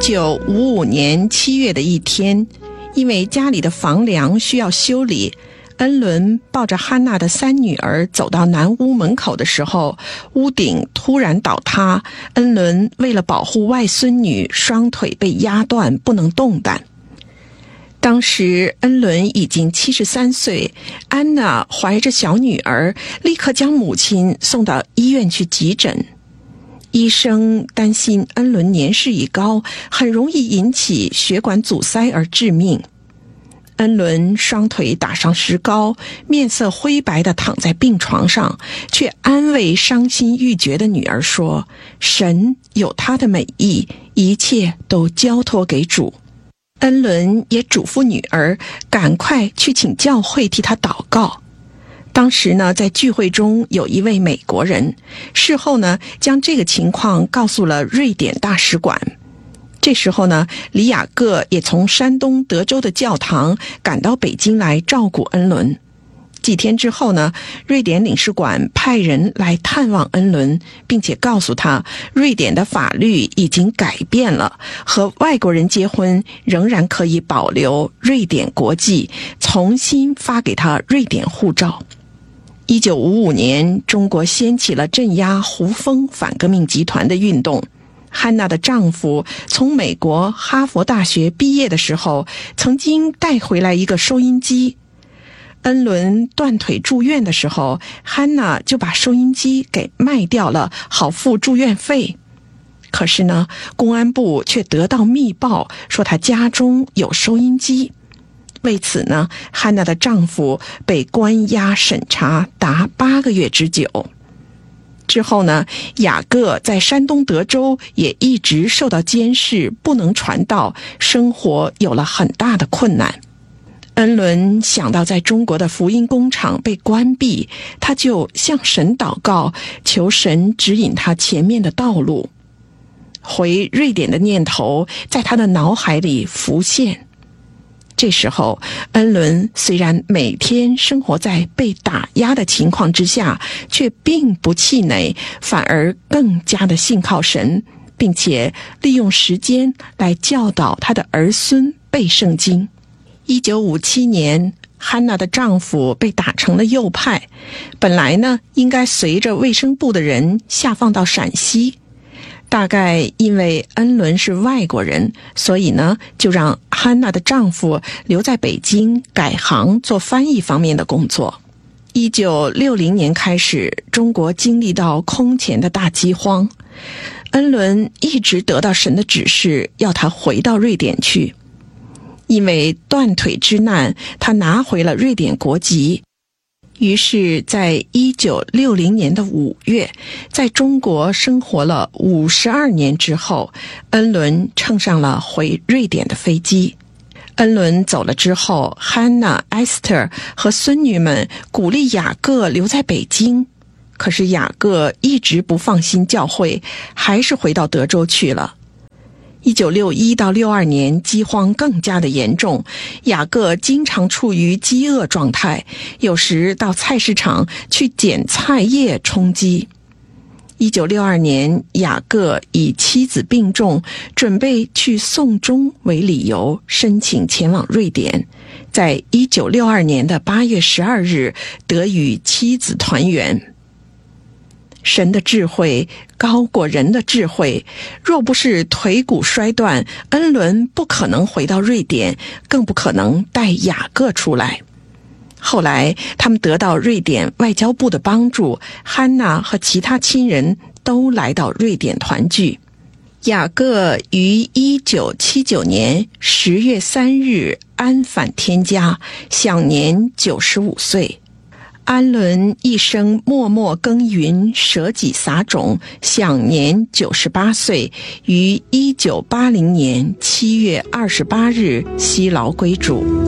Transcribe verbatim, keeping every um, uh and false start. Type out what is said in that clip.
九五五年七月的一天，因为家里的房梁需要修理，恩伦抱着汉娜的三女儿走到南屋门口的时候，屋顶突然倒塌，恩伦为了保护外孙女，双腿被压断，不能动弹。当时恩伦已经七十三岁，安娜怀着小女儿，立刻将母亲送到医院去急诊。医生担心恩伦年事已高，很容易引起血管阻塞而致命。恩伦双腿打上石膏，面色灰白地躺在病床上，却安慰伤心欲绝的女儿说：神有他的美意，一切都交托给主。恩伦也嘱咐女儿赶快去请教会替他祷告。当时呢，在聚会中有一位美国人，事后呢将这个情况告诉了瑞典大使馆。这时候呢，李雅各也从山东德州的教堂赶到北京来照顾恩伦。几天之后呢，瑞典领事馆派人来探望恩伦，并且告诉他，瑞典的法律已经改变了，和外国人结婚仍然可以保留瑞典国籍，重新发给他瑞典护照。一九五五年，中国掀起了镇压胡风反革命集团的运动。汉娜的丈夫从美国哈佛大学毕业的时候，曾经带回来一个收音机。恩伦断腿住院的时候，汉娜就把收音机给卖掉了，好付住院费。可是呢，公安部却得到密报，说她家中有收音机。为此呢，汉娜的丈夫被关押审查达八个月之久。之后呢，雅各在山东德州也一直受到监视，不能传道，生活有了很大的困难。恩伦想到在中国的福音工厂被关闭，他就向神祷告，求神指引他前面的道路。回瑞典的念头在他的脑海里浮现。这时候，恩伦虽然每天生活在被打压的情况之下，却并不气馁，反而更加的信靠神，并且利用时间来教导他的儿孙背圣经。一九五七年，汉娜的丈夫被打成了右派，本来呢应该随着卫生部的人下放到陕西，大概因为恩伦是外国人，所以呢就让汉娜的丈夫留在北京改行做翻译方面的工作。一九六零年开始，中国经历到空前的大饥荒，恩伦一直得到神的指示，要他回到瑞典去。因为断腿之难，他拿回了瑞典国籍。于是在一九六零年的五月，在中国生活了五十二年之后，恩伦乘上了回瑞典的飞机。恩伦走了之后，汉娜、埃斯特和孙女们鼓励雅各留在北京，可是雅各一直不放心教会，还是回到德州去了。一九六一到六二年，饥荒更加的严重，雅各经常处于饥饿状态，有时到菜市场去捡菜叶充饥。一九六二年，雅各以妻子病重，准备去送终为理由，申请前往瑞典。在一九六二年的八月十二日，得与妻子团圆。神的智慧高过人的智慧，若不是腿骨摔断，恩伦不可能回到瑞典，更不可能带雅各出来。后来他们得到瑞典外交部的帮助，汉娜和其他亲人都来到瑞典团聚。雅各于一九七九年十月三日安返天家，享年九十五岁。安伦一生默默耕耘，舍己撒种，享年九十八岁，于一九八零年七月二十八日西劳归主。